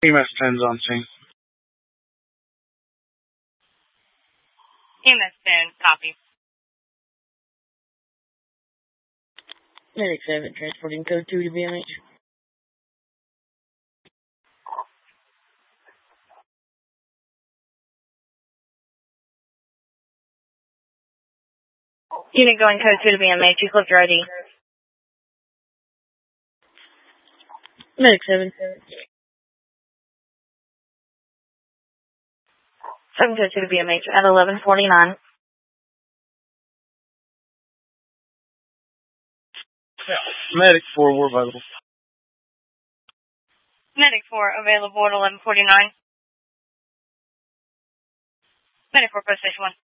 EMS 10's on scene. EMS 10, copy. Medic 7, transporting code 2 to BMH. Unit going code 2 to BMH, you clipped your ID. Medic 7. 7 code 2 to BMH at 11:49. Medic 4, we're available. Medic 4 available at 11:49. Medic 4, post station 1.